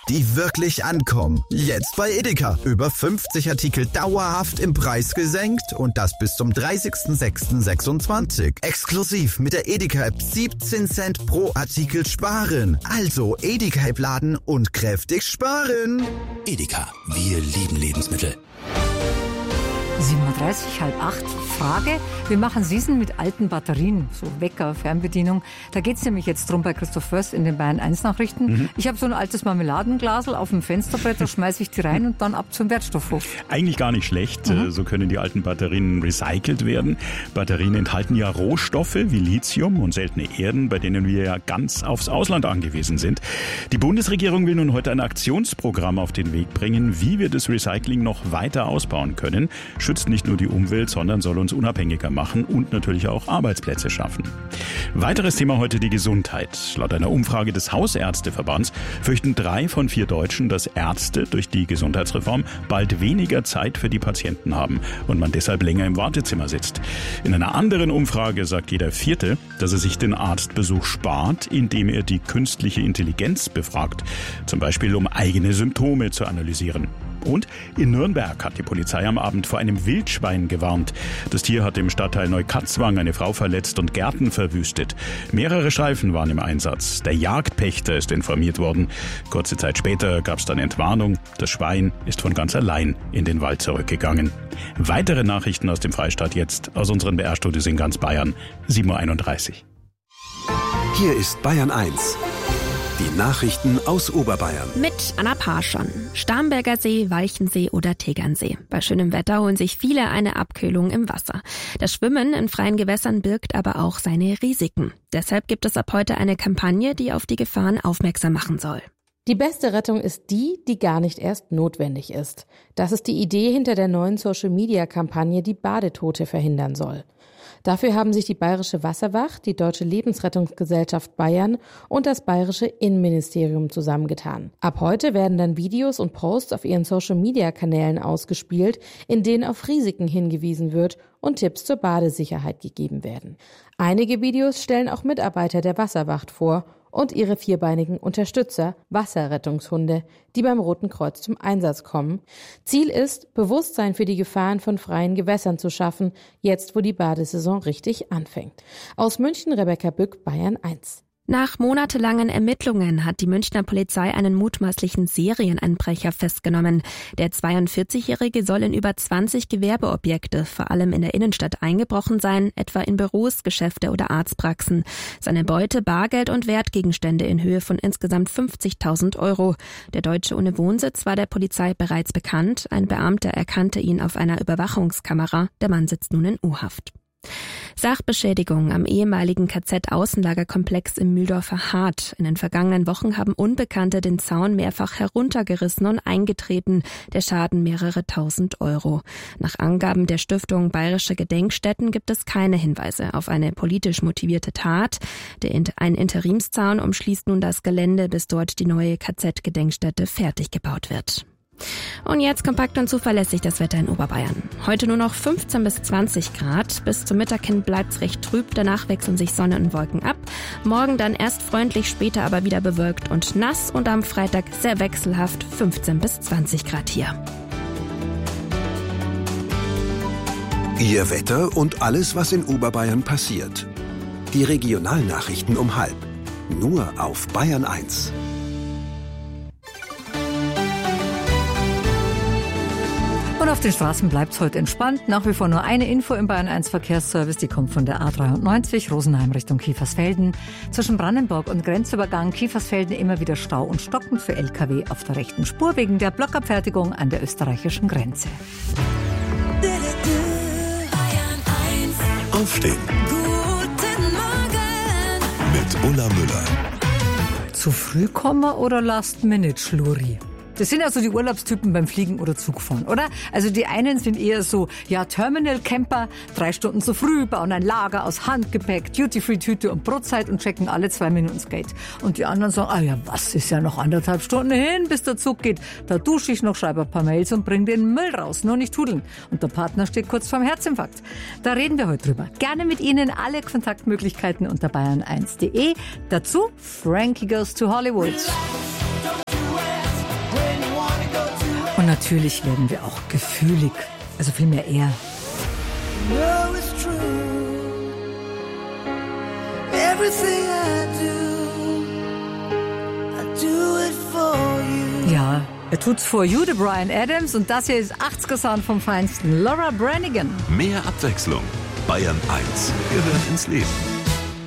die wirklich ankommen. Jetzt bei Edeka. Über 50 Artikel dauerhaft im Preis gesenkt und das bis zum 30.06.26. Exklusiv mit der Edeka-App 17 Cent pro Artikel sparen. Also Edeka-App laden und kräftig sparen. Edeka, wir lieben Lebensmittel. 7.30 Uhr, 7:30, Frage, wie machen Sie es denn mit alten Batterien? So Wecker, Fernbedienung. Da geht es nämlich jetzt drum bei Christoph Först in den Bayern 1 Nachrichten. Ich habe so ein altes Marmeladenglasel auf dem Fensterbrett, da schmeiße ich die rein und dann ab zum Wertstoffhof. Eigentlich gar nicht schlecht. So können die alten Batterien recycelt werden. Batterien enthalten ja Rohstoffe wie Lithium und seltene Erden, bei denen wir ja ganz aufs Ausland angewiesen sind. Die Bundesregierung will nun heute ein Aktionsprogramm auf den Weg bringen, wie wir das Recycling noch weiter ausbauen können. Schützt nicht nur die Umwelt, sondern soll uns unabhängiger machen und natürlich auch Arbeitsplätze schaffen. Weiteres Thema heute die Gesundheit. Laut einer Umfrage des Hausärzteverbands fürchten 3 von 4 Deutschen, dass Ärzte durch die Gesundheitsreform bald weniger Zeit für die Patienten haben und man deshalb länger im Wartezimmer sitzt. In einer anderen Umfrage sagt jeder 4., dass er sich den Arztbesuch spart, indem er die künstliche Intelligenz befragt, zum Beispiel um eigene Symptome zu analysieren. Und in Nürnberg hat die Polizei am Abend vor einem Wildschwein gewarnt. Das Tier hat im Stadtteil Neukatzwang eine Frau verletzt und Gärten verwüstet. Mehrere Streifen waren im Einsatz. Der Jagdpächter ist informiert worden. Kurze Zeit später gab es dann Entwarnung. Das Schwein ist von ganz allein in den Wald zurückgegangen. Weitere Nachrichten aus dem Freistaat jetzt aus unseren BR-Studios in ganz Bayern. 7.31 Uhr. Hier ist Bayern 1. Die Nachrichten aus Oberbayern. Mit Anna Parschon. Starnberger See, Walchensee oder Tegernsee. Bei schönem Wetter holen sich viele eine Abkühlung im Wasser. Das Schwimmen in freien Gewässern birgt aber auch seine Risiken. Deshalb gibt es ab heute eine Kampagne, die auf die Gefahren aufmerksam machen soll. Die beste Rettung ist die, die gar nicht erst notwendig ist. Das ist die Idee hinter der neuen Social-Media-Kampagne, die Badetote verhindern soll. Dafür haben sich die Bayerische Wasserwacht, die Deutsche Lebensrettungsgesellschaft Bayern und das Bayerische Innenministerium zusammengetan. Ab heute werden dann Videos und Posts auf ihren Social-Media-Kanälen ausgespielt, in denen auf Risiken hingewiesen wird und Tipps zur Badesicherheit gegeben werden. Einige Videos stellen auch Mitarbeiter der Wasserwacht vor und ihre vierbeinigen Unterstützer, Wasserrettungshunde, die beim Roten Kreuz zum Einsatz kommen. Ziel ist, Bewusstsein für die Gefahren von freien Gewässern zu schaffen, jetzt wo die Badesaison richtig anfängt. Aus München, Rebecca Bück, Bayern 1. Nach monatelangen Ermittlungen hat die Münchner Polizei einen mutmaßlichen Serieneinbrecher festgenommen. Der 42-Jährige soll in über 20 Gewerbeobjekte, vor allem in der Innenstadt, eingebrochen sein, etwa in Büros, Geschäfte oder Arztpraxen. Seine Beute, Bargeld und Wertgegenstände in Höhe von insgesamt 50.000 €. Der Deutsche ohne Wohnsitz war der Polizei bereits bekannt. Ein Beamter erkannte ihn auf einer Überwachungskamera. Der Mann sitzt nun in U-Haft. Sachbeschädigung am ehemaligen KZ-Außenlagerkomplex im Mühldorfer Hart. In den vergangenen Wochen haben Unbekannte den Zaun mehrfach heruntergerissen und eingetreten. Der Schaden mehrere tausend €. Nach Angaben der Stiftung Bayerische Gedenkstätten gibt es keine Hinweise auf eine politisch motivierte Tat. Ein Interimszaun umschließt nun das Gelände, bis dort die neue KZ-Gedenkstätte fertig gebaut wird. Und jetzt kompakt und zuverlässig das Wetter in Oberbayern. Heute nur noch 15 bis 20 Grad. Bis zum Mittag hin bleibt's recht trüb. Danach wechseln sich Sonne und Wolken ab. Morgen dann erst freundlich, später aber wieder bewölkt und nass. Und am Freitag sehr wechselhaft 15 bis 20 Grad hier. Ihr Wetter und alles, was in Oberbayern passiert. Die Regionalnachrichten um 12:30. Nur auf Bayern 1. Und auf den Straßen bleibt's heute entspannt. Nach wie vor nur eine Info im Bayern 1 Verkehrsservice. Die kommt von der A93 Rosenheim Richtung Kiefersfelden. Zwischen Brandenburg und Grenzübergang Kiefersfelden immer wieder Stau und Stocken für LKW auf der rechten Spur wegen der Blockabfertigung an der österreichischen Grenze. Aufstehen. Guten Morgen. Mit Ulla Müller. Zu früh kommen oder Last-Minute-Schluri? Das sind also die Urlaubstypen beim Fliegen oder Zugfahren, oder? Also die einen sind eher so, ja, Terminal-Camper, 3 Stunden zu früh, bauen ein Lager aus Handgepäck, Duty-Free-Tüte und Brotzeit und checken alle 2 Minuten das Gate. Und die anderen sagen, ah ja, was, ist ja noch 1,5 Stunden hin, bis der Zug geht. Da dusche ich noch, schreibe ein paar Mails und bring den Müll raus, nur nicht hudeln. Und der Partner steht kurz vorm Herzinfarkt. Da reden wir heute drüber. Gerne mit Ihnen, alle Kontaktmöglichkeiten unter bayern1.de. Dazu Frankie Goes to Hollywood. natürlich werden wir auch gefühlig. Also vielmehr er. know it's true. Everything I do it for you. Ja, er tut's for you, der Bryan Adams. Und das hier ist 80er Sound vom Feinsten. Laura Branigan. Mehr Abwechslung. Bayern 1 gehört ins Leben.